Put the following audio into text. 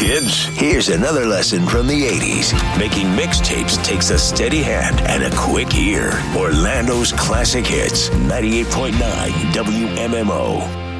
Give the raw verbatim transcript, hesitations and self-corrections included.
kids. Here's another lesson from the eighties. Making mixtapes takes a steady hand and a quick ear. Orlando's classic hits, ninety-eight point nine W M M O.